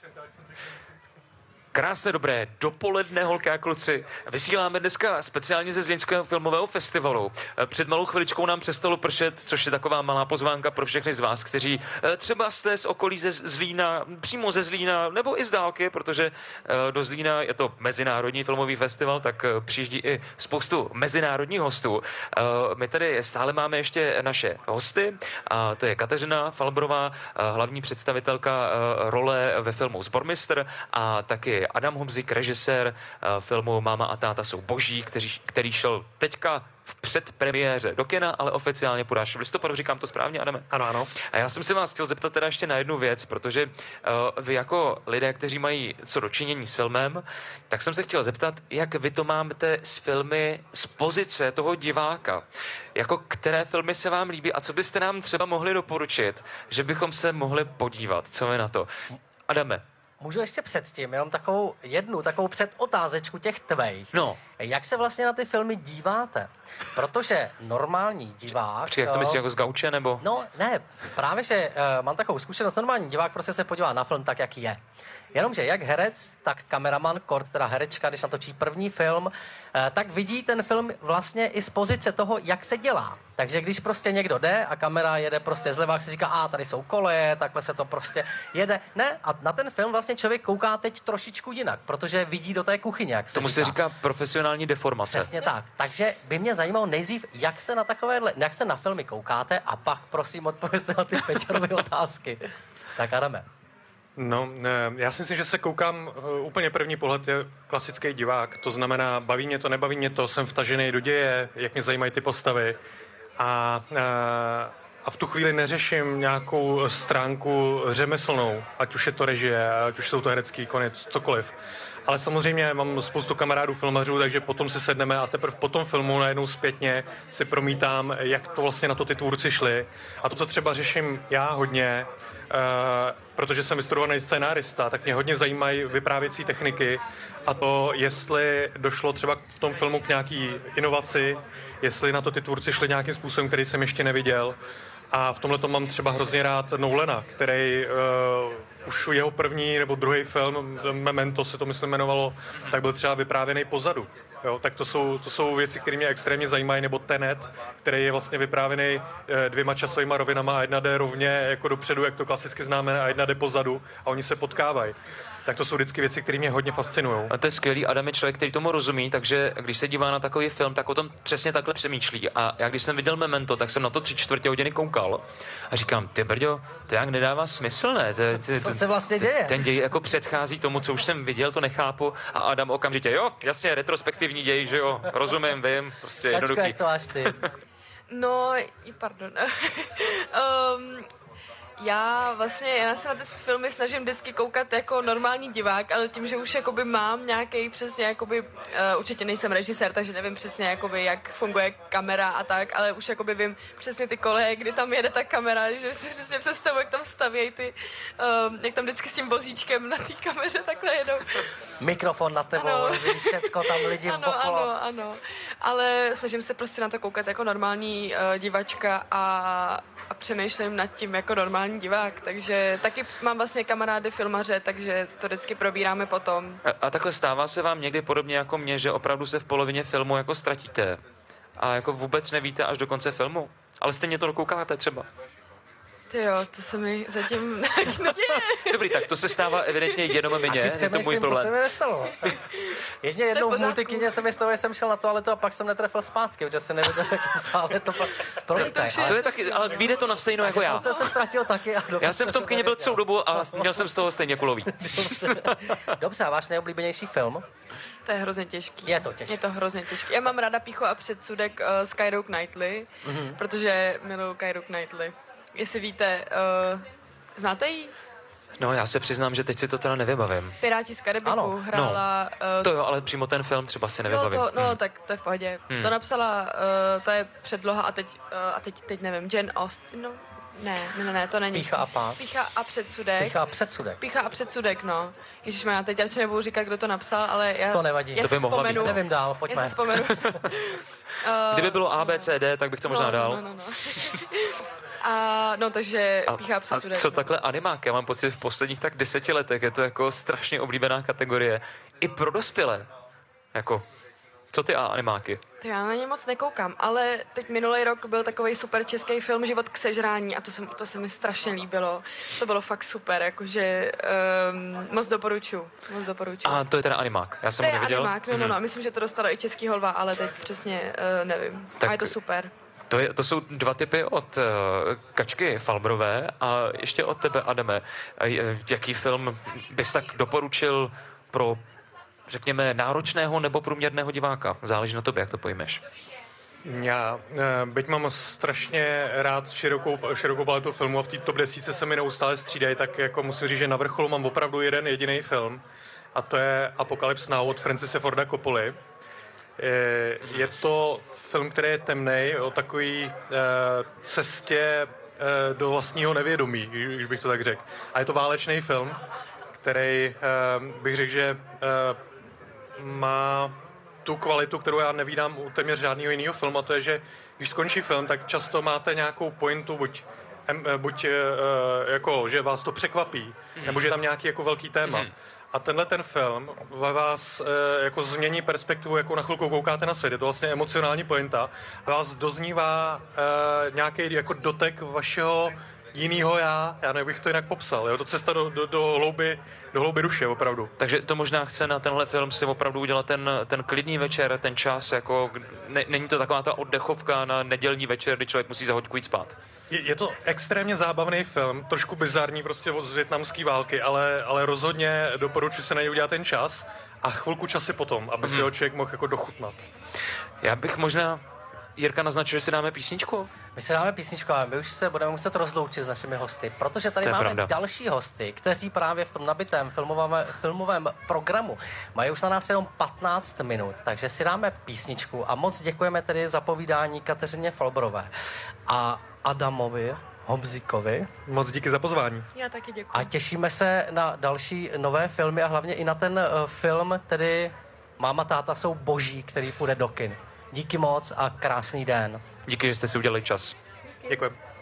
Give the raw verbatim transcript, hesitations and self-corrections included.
Krásné dobré dopoledne, holky a kluci. Vysíláme dneska speciálně ze Zlínského filmového festivalu. Před malou chviličkou nám přestalo pršet, což je taková malá pozvánka pro všechny z vás, kteří třeba jste z okolí ze Zlína, přímo ze Zlína, nebo i z dálky, protože do Zlína je to mezinárodní filmový festival, tak přijíždí i spoustu mezinárodních hostů. My tady stále máme ještě naše hosty, a to je Kateřina Falbrová, hlavní představitelka role ve filmu Sbormistr, a taky Adam Hobzik, režisér uh, filmu Máma a táta jsou boží, který, který šel teďka v předpremiéře do kina, ale oficiálně půjde až v listopadu, říkám to správně, Adame? Ano, ano. A já jsem se vás chtěl zeptat teda ještě na jednu věc, protože uh, vy jako lidé, kteří mají co dočinění s filmem, tak jsem se chtěl zeptat, jak vy to máte s filmy z pozice toho diváka. Jako které filmy se vám líbí a co byste nám třeba mohli doporučit, že bychom se mohli podívat, co je na to? Adame. Můžu ještě předtím, jenom takovou jednu, takovou předotázečku těch tvejch. No. Jak se vlastně na ty filmy díváte? Protože normální divák... Či jak to myslíš, jako z gauče, nebo? No, ne, právě, že uh, mám takovou zkušenost, normální divák prostě se podívá na film tak, jak je. Jenomže jak herec, tak kameraman, kort, teda herečka, když natočí první film, uh, tak vidí ten film vlastně i z pozice toho, jak se dělá. Takže když prostě někdo jde a kamera jede prostě zleva, jak se říká, a tady jsou koleje, takhle se to prostě jede. Ne, a na ten film vlastně člověk kouká teď trošičku jinak, protože vidí do té kuchyně, jak se Tomu říká. se říká profesionální deformace. Přesně tak. Takže by mě zajímalo nejdřív, jak se na takovéhle, jak se na filmy koukáte, a pak prosím odpovězte na ty Peťarové otázky. Tak Adame. No, já si myslím, že se koukám, úplně první pohled je klasický divák, to znamená, baví mě to, nebaví mě to, jsem vtažený do děje, jak mě zajímají ty postavy, a, a v tu chvíli neřeším nějakou stránku řemeslnou, ať už je to režie, ať už jsou to herecký konec, cokoliv. Ale samozřejmě mám spoustu kamarádů filmařů, takže potom si sedneme a teprve po tom filmu najednou zpětně si promítám, jak to vlastně na to ty tvůrci šli. A to, co třeba řeším já hodně, Uh, protože jsem vystudovaný scénárista, tak mě hodně zajímají vyprávěcí techniky a to, jestli došlo třeba v tom filmu k nějaký inovaci, jestli na to ty tvůrci šli nějakým způsobem, který jsem ještě neviděl. A v tomhle mám třeba hrozně rád Nolana, který uh, už jeho první nebo druhý film, Memento se to myslím jmenovalo, tak byl třeba vyprávěný pozadu. Jo, tak to jsou, to jsou věci, které mě extrémně zajímají, nebo Tenet, který je vlastně vyprávěný e, dvěma časovými rovinama a jedna jde rovně jako dopředu, jak to klasicky známe, a jedna jde pozadu a oni se potkávají. Tak to jsou vždycky věci, které mě hodně fascinují. A to je skvělý, Adam je člověk, který tomu rozumí, takže když se dívá na takový film, tak o tom přesně takhle přemýšlí. A já když jsem viděl Memento, tak jsem na to tři čtvrtě hodiny koukal a říkám, ty brďo, to jak nedává smysl, ne? Ty, ty, co se vlastně děje? Ten děj jako předchází tomu, co už jsem viděl, to nechápu. A Adam okamžitě, jo, jasně, retrospektivní děj, že jo, rozumím, vím, prostě jednoduchý. Kačko, jak to máš ty? No, pardon. um, Já vlastně, já se na ty filmy snažím vždycky koukat jako normální divák, ale tím, že už jakoby mám nějaký přesně jakoby, uh, určitě nejsem režisér, takže nevím přesně jakoby, jak funguje kamera a tak, ale už jakoby vím přesně ty koleje, kdy tam jede ta kamera, že si přesně představuji, jak tam stavějí ty, um, jak tam vždycky s tím vozíčkem na té kameře takhle jedou. Mikrofon na tebou, víš, všecko tam lidi ano, okolo. ano, ano, ale snažím se prostě na to koukat jako normální uh, divačka a, a přemýšlím nad tím jako normální divák, takže taky mám vlastně kamarády filmaře, takže to vždycky probíráme potom. A, a takhle stává se vám někdy podobně jako mě, že opravdu se v polovině filmu jako ztratíte a jako vůbec nevíte až do konce filmu, ale stejně to dokoukáte třeba. Ty jo, to se mi zatím neděje. Dobrý, tak to se stává evidentně jenom mně, je to můj problém. To se mi nestalo. Jedně jednou v multikyně se mi stalo, že jsem šel na toaletu a pak jsem netrefil zpátky, protože jsem nevěděl, jakým sále to pak promítaj. To, to je taky, ale vyjde to na stejno jako já. To jsem ztratil taky. A já jsem v tom kyně byl celou dobu a měl jsem z toho stejně kulový. Dobře. Dobře, a váš nejoblíbenější film? To je hrozně těžký. Je to těžké. Je to hrozně těžké. Já mám ráda Píchu a předsudek uh, Skyrock Knightley, mm-hmm. protože miluju Skyrock Knightley. Jestli víte, uh, znáte jí? No, já se přiznám, že teď si to teda nevybavím. Piráti z Karibiku ano, hrála... No. Uh, to jo, ale přímo ten film třeba si nevybavím. No, to, no hmm. tak to je v pohodě. Hmm. To napsala, uh, to je předloha a teď, uh, a teď, teď nevím, Jane Austen, no. Ne, ne, ne, to není. Pícha a pát. Pícha a předsudek. Pícha a předsudek. Pícha a předsudek, no. Ježišmá, teď já nebudu říkat, kdo to napsal, ale já... To nevadí. Já to si vzpomenu. Být. Nevím dál, pojďme. Já si vzpomenu. uh, Kdyby bylo A, B, C, D, tak bych to možná no, dal. No, no, no. A no, takže A, píchá a přes co takhle animák? Já mám pocit, v posledních tak deseti letech je to jako strašně oblíbená kategorie. I pro dospělé. Jako, co ty a animáky? To já na ně moc nekoukám, ale teď minulý rok byl takový super český film Život k sežrání a to se, to se mi strašně líbilo. To bylo fakt super, jakože um, moc doporučuji, moc doporučuji. A to je teda animák, já jsem To ho je neviděl. animák, no, no, no, myslím, že to dostalo i český holva, ale teď přesně uh, nevím. Tak- A je to super. To, je, to jsou dva typy od uh, Kačky Falbrové a ještě od tebe, Adame. A, uh, jaký film bys tak doporučil pro, řekněme, náročného nebo průměrného diváka? Záleží na tobě, jak to pojmeš. Já, eh, byť mám strašně rád širokou, širokou paletu filmů a v té top desítce se mi neustále střídají, tak jako musím říct, že na vrcholu mám opravdu jeden jediný film a to je Apocalypse Now od Francise Forda Coppoli. Eh, Je to film, který je temnej, o takový eh, cestě eh, do vlastního nevědomí, když bych to tak řekl. A je to válečný film, který eh, bych řekl, že eh, má tu kvalitu, kterou já nevídám u téměř žádného jiného filmu, a to je, že když skončí film, tak často máte nějakou pointu, buď, em, eh, buď eh, jako, že vás to překvapí, nebo že je tam nějaký jako velký téma. A tenhle ten film ve vás eh, jako změní perspektivu, jako na chvilku koukáte na svět. Je to vlastně emocionální pointa. Vás doznívá eh, nějaký jako dotek vašeho jinýho já, já nevím, bych to jinak popsal. Je to cesta do, do, do, hlouby, do hlouby duše, opravdu. Takže to možná chce na tenhle film si opravdu udělat ten, ten klidný večer, ten čas, jako ne, není to taková ta oddechovka na nedělní večer, kdy člověk musí za hoďku jít spát. Je, je to extrémně zábavný film, trošku bizarní prostě z vietnamské války, ale, ale rozhodně doporučuji se na něj udělat ten čas a chvilku časy potom, aby si ho člověk mohl jako dochutnat. Já bych možná, Jirka naznačil, že si dáme písničku. My si dáme písničku, ale my už se budeme muset rozloučit s našimi hosty, protože tady To je máme pravda. další hosty, kteří právě v tom nabitém filmovém, filmovém programu mají už na nás jenom patnáct minut, takže si dáme písničku a moc děkujeme tedy za povídání Kateřině Falbrové a Adamovi Hobzíkovi Moc díky za pozvání. Já taky děkuji. a těšíme se na další nové filmy a hlavně i na ten uh, film, tedy Máma, táta jsou boží, který půjde do kin. Díky moc a krásný den. Díky, že jste si udělali čas. Děkuji.